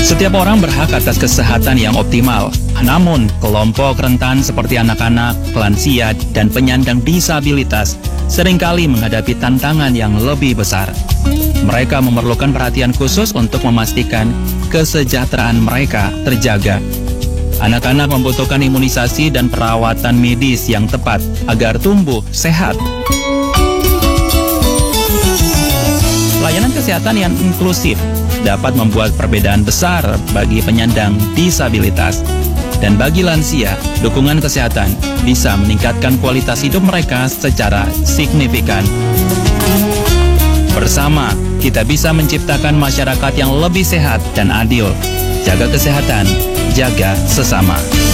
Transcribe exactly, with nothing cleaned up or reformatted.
Setiap orang berhak atas kesehatan yang optimal. Namun, kelompok rentan seperti anak-anak, lansia, dan penyandang disabilitas seringkali menghadapi tantangan yang lebih besar. Mereka memerlukan perhatian khusus untuk memastikan kesejahteraan mereka terjaga. Anak-anak membutuhkan imunisasi dan perawatan medis yang tepat agar tumbuh sehat. Layanan kesehatan yang inklusif dapat membuat perbedaan besar bagi penyandang disabilitas. Dan bagi lansia, dukungan kesehatan bisa meningkatkan kualitas hidup mereka secara signifikan. Bersama, kita bisa menciptakan masyarakat yang lebih sehat dan adil. Jaga kesehatan, jaga sesama.